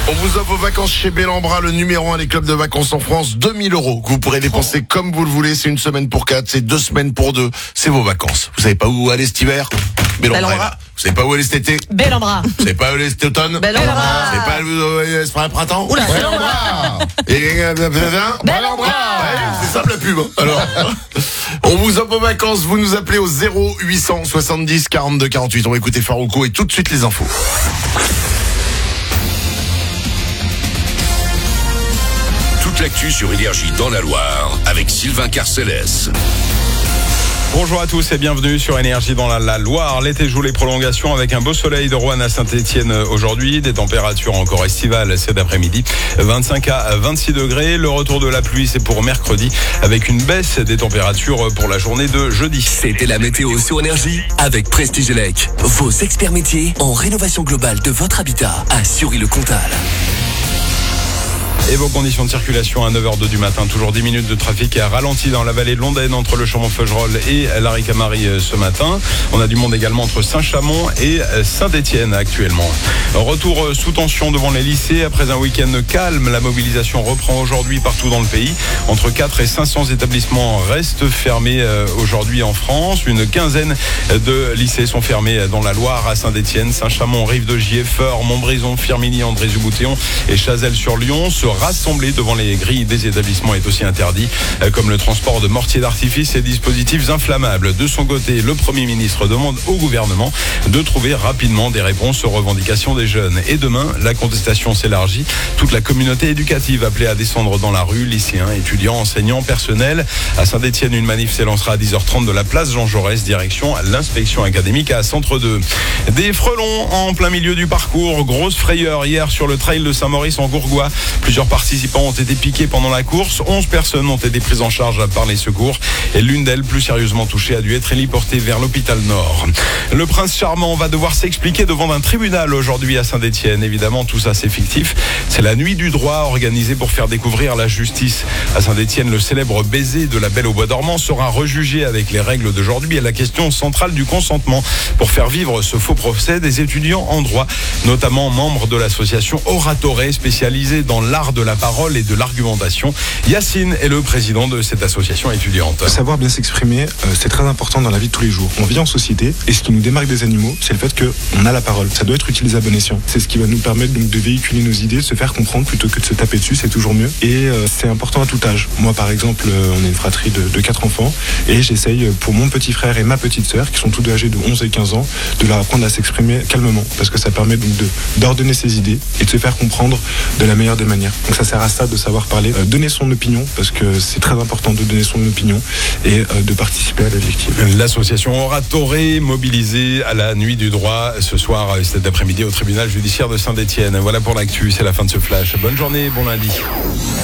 On vous offre vos vacances chez Bellambra, le numéro 1 des clubs de vacances en France. 2000 € que vous pourrez dépenser comme vous le voulez. C'est une semaine pour 4, c'est 2 semaines pour 2. C'est vos vacances. Vous savez pas où aller cet hiver? Bellambra est là. Vous savez pas où aller cet été? Bellambra. Vous savez pas où aller cet automne? Bellambra. Vous savez pas où aller ce printemps? Oula, Bellambra. Bellambra. C'est simple la pub. Alors, on vous offre vos vacances. Vous nous appelez au 0800 70 42 48. On va écouter Farouko et tout de suite les infos. Toute l'actu sur Énergie dans la Loire avec Sylvain Carcellès. Bonjour à tous et bienvenue sur Énergie dans la Loire. L'été joue les prolongations avec un beau soleil de Roanne à Saint-Étienne aujourd'hui. Des températures encore estivales cet après-midi. 25 à 26 degrés. Le retour de la pluie, c'est pour mercredi avec une baisse des températures pour la journée de jeudi. C'était la météo sur Énergie avec Prestige Elec. Vos experts métiers en rénovation globale de votre habitat à Sury-le-Comtal. Et vos conditions de circulation à 9h02 du matin. Toujours 10 minutes de trafic à ralenti dans la vallée de l'Ondaine entre le Chambon-Feugerolles et la Ricamarie ce matin. On a du monde également entre Saint-Chamond et Saint-Étienne actuellement. Retour sous tension devant les lycées. Après un week-end calme, la mobilisation reprend aujourd'hui partout dans le pays. Entre 4 et 500 établissements restent fermés aujourd'hui en France. Une quinzaine de lycées sont fermés dans la Loire, à Saint-Étienne, Saint-Chamond, Rive-de-Gier, Feurs, Montbrison, Firminy, André-Zouboutéon et Chazelles-sur-Lyon. Rassembler devant les grilles des établissements est aussi interdit, comme le transport de mortiers d'artifice et dispositifs inflammables. De son côté, le Premier ministre demande au gouvernement de trouver rapidement des réponses aux revendications des jeunes. Et demain, la contestation s'élargit. Toute la communauté éducative appelée à descendre dans la rue, lycéens, étudiants, enseignants, personnels. À Saint-Étienne, une manif s'élancera à 10h30 de la place Jean Jaurès, direction l'inspection académique à Centre 2. Des frelons en plein milieu du parcours. Grosse frayeur hier sur le trail de Saint-Maurice en Gourgois. Plusieurs participants ont été piqués pendant la course. 11 personnes ont été prises en charge par les secours. Et l'une d'elles, plus sérieusement touchée, a dû être héliportée vers l'hôpital Nord. Le prince charmant va devoir s'expliquer devant un tribunal aujourd'hui à Saint-Étienne. Évidemment, tout ça c'est fictif. C'est la nuit du droit organisée pour faire découvrir la justice. À Saint-Étienne, le célèbre baiser de la Belle au Bois dormant sera rejugé avec les règles d'aujourd'hui et la question centrale du consentement. Pour faire vivre ce faux procès, des étudiants en droit, notamment membres de l'association Oratore, spécialisée dans l'art de la parole et de l'argumentation. Yacine est le président de cette association étudiante. Savoir bien s'exprimer, c'est très important dans la vie de tous les jours. On vit en société et ce qui nous démarque des animaux, c'est le fait qu'on a la parole. Ça doit être utilisé à bon escient. C'est ce qui va nous permettre donc de véhiculer nos idées, de se faire comprendre plutôt que de se taper dessus, c'est toujours mieux. Et c'est important à tout âge. Moi par exemple, on est une fratrie de 4 enfants et j'essaye pour mon petit frère et ma petite sœur, qui sont tous deux âgés de 11 et 15 ans, de leur apprendre à s'exprimer calmement parce que ça permet donc d'ordonner ses idées et de se faire comprendre de la meilleure des manières. Donc ça sert à ça de savoir parler, donner son opinion parce que c'est très important de donner son opinion et de participer à la victime. L'association Oratore mobilisée à la nuit du droit ce soir, cet après-midi au tribunal judiciaire de Saint-Étienne. Voilà pour l'actu, c'est la fin de ce flash. Bonne journée, bon lundi.